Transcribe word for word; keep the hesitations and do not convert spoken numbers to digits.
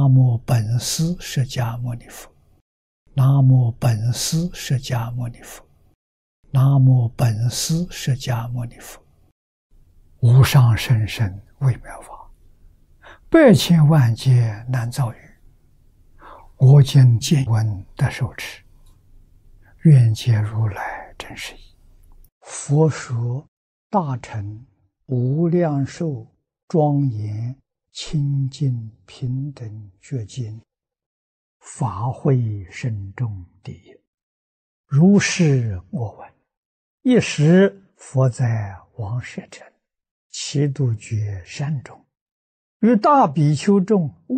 南无本师释迦牟尼佛，南无本师释迦牟尼佛，南无本师释迦牟尼佛。无上甚深微妙法，百千万劫难遭遇。我今见闻得受持，愿解如来真实义。佛说大乘无量寿庄严清净平等觉经，法会深重第一。如是我闻。一时佛在王舍城祇度觉山中，与大比丘众